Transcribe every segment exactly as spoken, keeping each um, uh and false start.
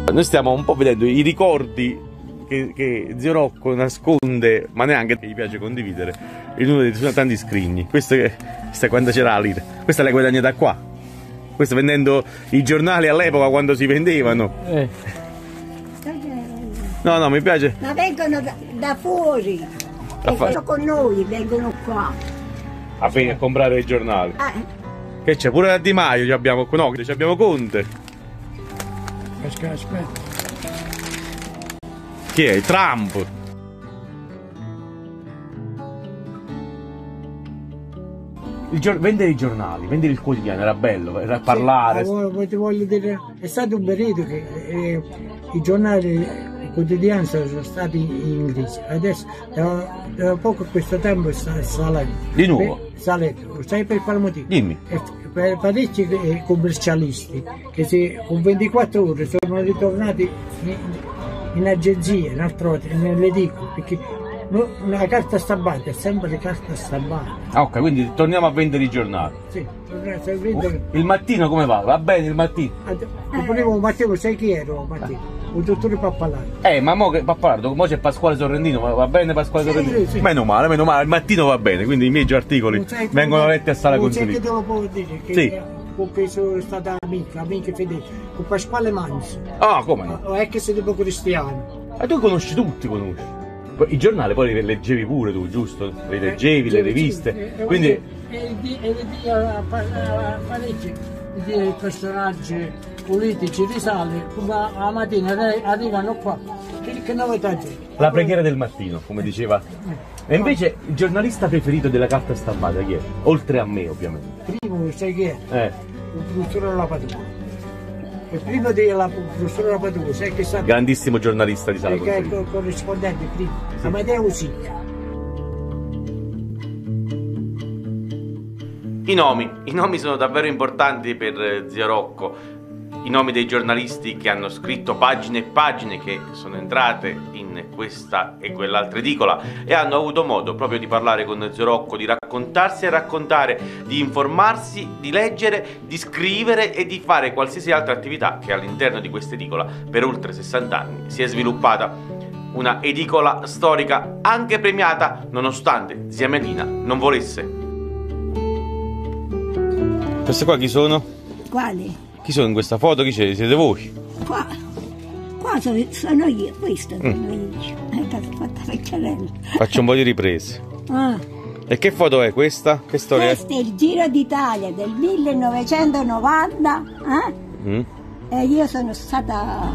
Noi stiamo un po' vedendo i ricordi che, che Zio Rocco nasconde, ma neanche che gli piace condividere, in uno dei suoi tanti scrigni. Questo è, questa è quando c'era la lira. Questa l'hai guadagnata qua. Questo vendendo i giornali all'epoca quando si vendevano. Eh. No, no, mi piace. Ma vengono da, da fuori. Vengono con noi, vengono qua. A, a comprare i giornali. Eh. Che c'è? Pure la Di Maio ci abbiamo, no, ci abbiamo Conte. Aspetta, aspetta. Chi è? Trump. Il gior vendere i giornali, vendere il quotidiano era bello, era parlare. Sì, ti voglio dire, è stato un periodo che eh, i giornali, i quotidiani sono stati in crisi. Adesso da, da poco questo tempo sta salendo. Di nuovo? Per, salendo. Sai per quale motivo? Dimmi. E per parecchi eh, commercialisti che si, con ventiquattro ore sono ritornati in, in agenzia, in altro, nelle edicole, perché la carta stampata è sempre carta stampata. Ah, ok, quindi torniamo a vendere i giornali. Sì, il mattino come va? Va bene il mattino? Il primo mattino sai chi ero mattino? Il dottore Pappalato. Eh, ma mo che Pappalato, mo c'è Pasquale Sorrentino, va bene Pasquale sì, Sorrentino? Sì. Meno male, meno male, il mattino va bene, quindi i miei articoli vengono letti a sala consiglio. Che te lo puedo dire? Che sì. Perché sono stata amica, amica fedele, con Pasquale Manzi. Ah, come no? È che sei tipo cristiano. E tu conosci tutti, conosci? I giornali poi li leggevi pure tu, giusto? Li leggevi, le riviste, quindi... E vedi parecchi di personaggi politici risale, la mattina arrivano qua, che novità c'è? La preghiera del mattino, come diceva. E invece il giornalista preferito della carta stampata chi è? Oltre a me, ovviamente. Primo, sai chi è? Eh. Il professore della Padula. E prima della professore della Padula, sai che sa? Grandissimo giornalista di Sala Consiglio. Consiglio. Che è il corrispondente prima, sì. Amadeo Siglia. I nomi, i nomi sono davvero importanti per Zio Rocco. I nomi dei giornalisti che hanno scritto pagine e pagine, che sono entrate in questa e quell'altra edicola e hanno avuto modo proprio di parlare con Zio Rocco, di raccontarsi e raccontare, di informarsi, di leggere, di scrivere e di fare qualsiasi altra attività che all'interno di questa edicola per oltre sessanta anni si è sviluppata. Una edicola storica anche premiata nonostante zia Melina non volesse. Queste qua chi sono? Quali? Chi sono in questa foto? Chi c'è? Siete voi? Qua, qua sono, sono io, questa sono mm. io. Eh, fatta vecchiarella. Faccio un po' di riprese. Ah. E che foto è questa? Che storia Questo è? Questo è il Giro d'Italia del millenovecentonovanta. Eh? Mm. E io sono stata...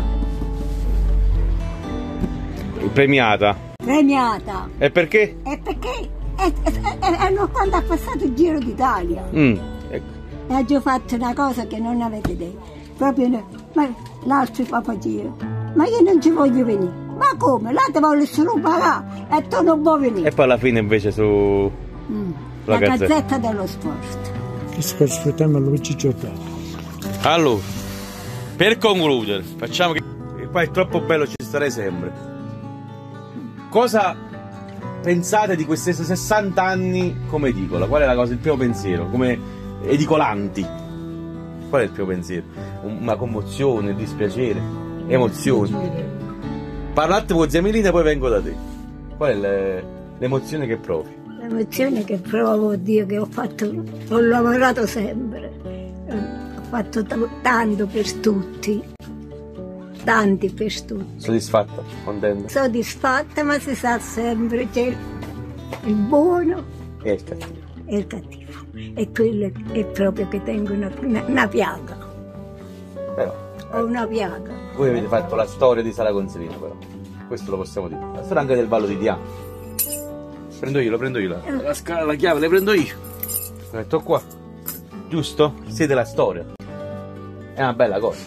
premiata. Premiata. E perché? E perché? È, è, è, è quando ha passato il Giro d'Italia. Mm. E oggi ho fatto una cosa che non avete detto, proprio no. Ma l'altro papà giro, ma io non ci voglio venire, ma come? Là ti voglio solo pagare e tu non vuoi venire. E poi alla fine invece su mm. la gazzetta. gazzetta dello Sport. Sto aspettando Luigi Giordano. Allora, per concludere, facciamo che qua è troppo bello, ci starei sempre. Cosa pensate di questi sessanta anni come edicola? Qual è la cosa, il primo pensiero? Come edicolanti, qual è il primo pensiero? Una commozione, dispiacere, emozioni. Parlate con zia Melina e poi vengo da te. Qual è l'emozione che provi? L'emozione che provo, Dio, che ho fatto, ho lavorato sempre, ho fatto tanto per tutti, tanti per tutti. Soddisfatta? Contenta? Soddisfatta, ma si sa sempre c'è il buono e il cattivo. E il cattivo. E quello è proprio che tengo una, una, una piaga. Però, ho eh, una piaga. Voi avete fatto la storia di Sala Consilina, però. Questo lo possiamo dire. La storia anche del Vallo di Diano. Prendo io, lo prendo io. La, la scala, la chiave, le prendo io. Lo metto qua. Giusto? Siete la storia. È una bella cosa.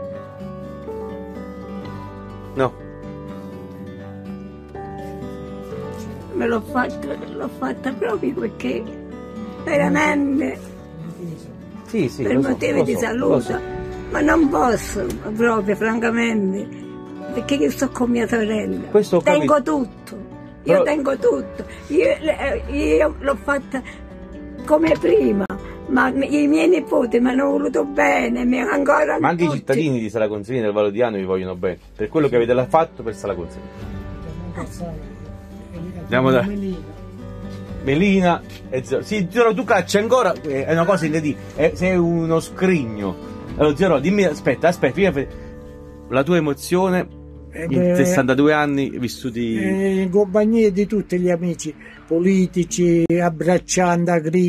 No? Me l'ho fatta, l'ho fatta proprio perché veramente sì, sì, per motivi so, di so, salute, so. Ma non posso proprio, francamente, perché io sto con mia sorella. Questo tengo capito. tutto, io Però... tengo tutto. Io, io l'ho fatta come prima, ma i miei nipoti mi hanno voluto bene, mi ancora Ma anche tutti. i cittadini di Sala Consilina del Valodiano vi vogliono bene, per quello che avete fatto per Sala Consilina. Andiamo da Melina e Zero. Sì, Zero, tu cacci ancora, è una cosa che ti è, sei uno scrigno. Allora Zero, dimmi, aspetta, aspetta, io- la tua emozione Eh in beh, sessantadue anni vissuti. eh, in compagnia di tutti gli amici politici, abbracciando,